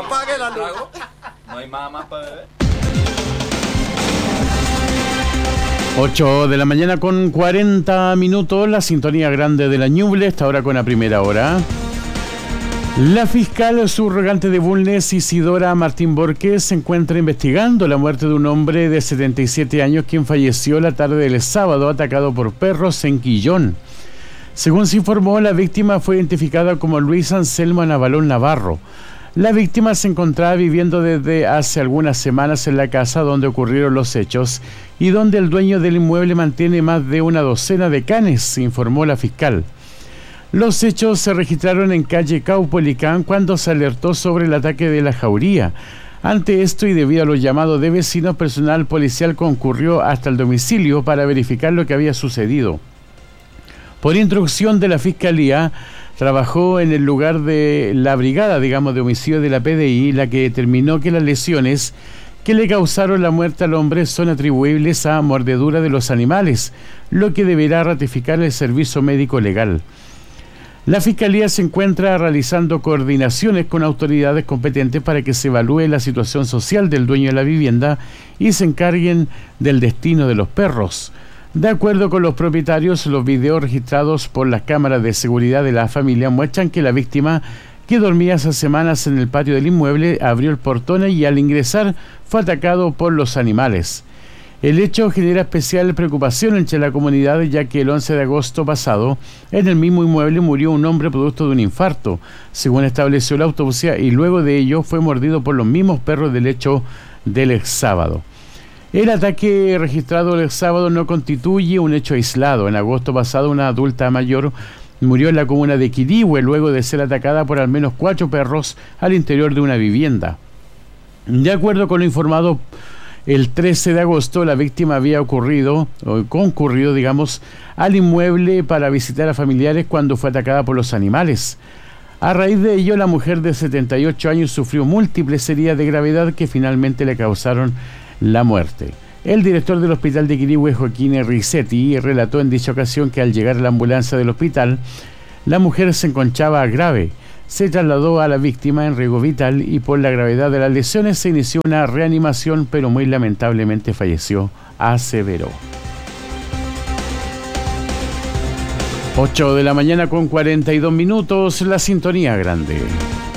apague la luz. No hay más para beber. 8 de la mañana con 40 minutos, la sintonía grande de la Ñuble, esta hora con la primera hora. La fiscal subrogante de Bulnes, Isidora Martín Borges, se encuentra investigando la muerte de un hombre de 77 años quien falleció la tarde del sábado atacado por perros en Quillón. Según se informó, la víctima fue identificada como Luis Anselmo Navalón Navarro. La víctima se encontraba viviendo desde hace algunas semanas en la casa donde ocurrieron los hechos y donde el dueño del inmueble mantiene más de una docena de canes, informó la fiscal. Los hechos se registraron en calle Caupolicán cuando se alertó sobre el ataque de la jauría. Ante esto y debido a los llamados de vecinos, personal policial concurrió hasta el domicilio para verificar lo que había sucedido. Por instrucción de la Fiscalía, trabajó en el lugar de la brigada, de homicidio de la PDI, la que determinó que las lesiones que le causaron la muerte al hombre son atribuibles a mordedura de los animales, lo que deberá ratificar el servicio médico legal. La Fiscalía se encuentra realizando coordinaciones con autoridades competentes para que se evalúe la situación social del dueño de la vivienda y se encarguen del destino de los perros. De acuerdo con los propietarios, los videos registrados por las cámaras de seguridad de la familia muestran que la víctima, que dormía hace semanas en el patio del inmueble, abrió el portón y al ingresar fue atacado por los animales. El hecho genera especial preocupación entre la comunidad, ya que el 11 de agosto pasado, en el mismo inmueble murió un hombre producto de un infarto, según estableció la autopsia, y luego de ello fue mordido por los mismos perros del hecho del ex sábado. El ataque registrado el sábado no constituye un hecho aislado. En agosto pasado, una adulta mayor murió en la comuna de Quirihue luego de ser atacada por al menos 4 perros al interior de una vivienda. De acuerdo con lo informado, el 13 de agosto la víctima había concurrido, al inmueble para visitar a familiares cuando fue atacada por los animales. A raíz de ello, la mujer de 78 años sufrió múltiples heridas de gravedad que finalmente le causaron la muerte. El director del hospital de Quirihue, Joaquín Risetti, relató en dicha ocasión que al llegar a la ambulancia del hospital, la mujer se encontraba grave. Se trasladó a la víctima en riesgo vital y por la gravedad de las lesiones se inició una reanimación, pero muy lamentablemente falleció, aseveró. 8 de la mañana con 42 minutos, la sintonía grande.